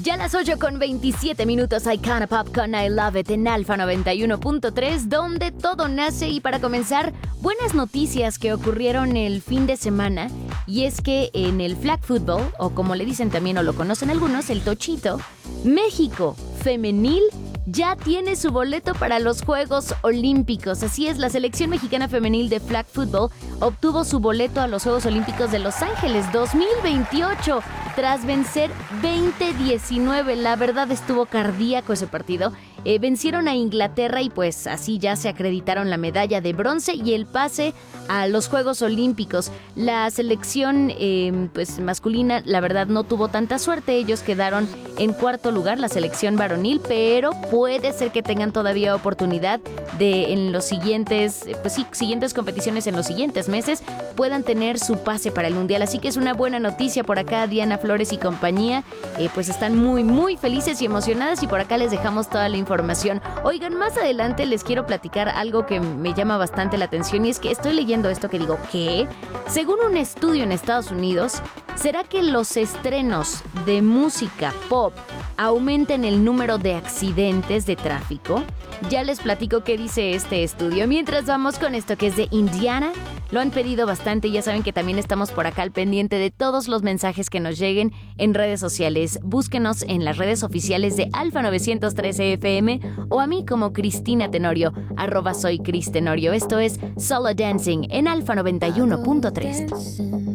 Ya a las 8:27 Icona Pop con I Love It en Alfa 91.3, donde todo nace. Y para comenzar, buenas noticias que ocurrieron el fin de semana. Y es que en el flag football, o como le dicen también o lo conocen algunos, el tochito, México femenil ya tiene su boleto para los Juegos Olímpicos. Así es, la selección mexicana femenil de flag football obtuvo su boleto a los Juegos Olímpicos de Los Ángeles 2028 tras vencer 20-19. La verdad estuvo cardíaco ese partido. Vencieron a Inglaterra y pues así ya se acreditaron la medalla de bronce y el pase a los Juegos Olímpicos. La selección pues masculina, la verdad, no tuvo tanta suerte. Ellos quedaron en cuarto lugar, la selección varonil, pero puede ser que tengan todavía oportunidad de en los siguientes, siguientes competiciones en los siguientes meses puedan tener su pase para el Mundial. Así que es una buena noticia por acá. Diana Flores y compañía pues están muy felices y emocionadas, y por acá les dejamos toda la información. Oigan, más adelante les quiero platicar algo que me llama bastante la atención, y es que estoy leyendo esto que digo, ¿qué? Según un estudio en Estados Unidos, ¿será que los estrenos de música pop aumenten el número de accidentes de tráfico? Ya les platico qué dice este estudio. Mientras vamos con esto que es de Indiana. Lo han pedido bastante y ya saben que también estamos por acá al pendiente de todos los mensajes que nos lleguen en redes sociales. Búsquenos en las redes oficiales de Alfa 913 FM o a mí como Cristina Tenorio, @soy Cris Tenorio. Esto es Solo Dancing en Alfa 91.3.